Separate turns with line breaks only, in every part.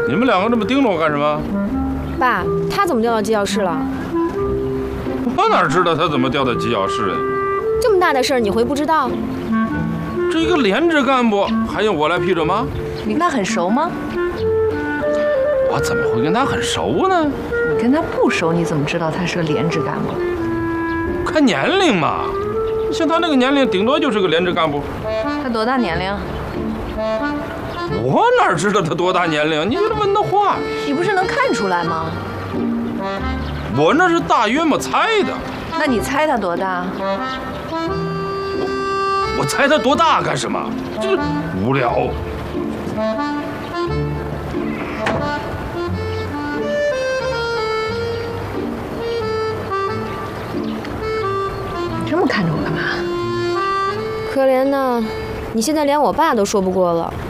你们两个这么盯着我干什么？
爸，他怎么调到机要室了？
我哪知道他怎么调到机要室的？
这么大的事儿你会不知道？
这一个连职干部还用我来批准吗？
你跟他很熟吗？
我怎么会跟他很熟呢？
你跟他不熟，你怎么知道他是个连职干部？
看年龄嘛，像他那个年龄，顶多就是个连职干部。
他多大年龄？
我哪知道他多大年龄？你这问的话，
你不是能看出来吗？
我那是大约么猜的。
那你猜他多大？
我猜他多大干什么？这无聊。
这么看着我干嘛？
可怜呢，你现在连我爸都说不过了。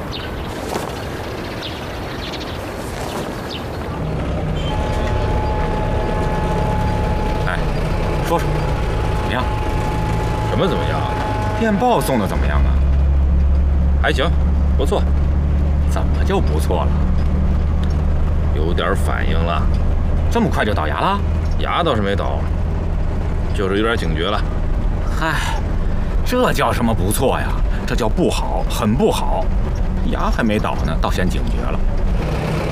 哎，说说，怎么样？
什么怎么样？
电报送的怎么样啊？
还行，不错。
怎么就不错了？
有点反应了。
这么快就倒牙了？
牙倒是没倒，就是有点警觉了。
嗨，这叫什么不错呀？这叫不好，很不好。牙还没倒呢，倒先警觉了。